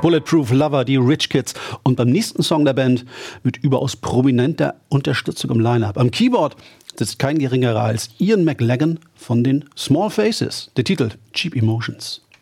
Bulletproof Lover, die Rich Kids. Und beim nächsten Song der Band mit überaus prominenter Unterstützung im Line-Up. Am Keyboard sitzt kein geringerer als Ian McLagan von den Small Faces. Der Titel Cheap Emotions.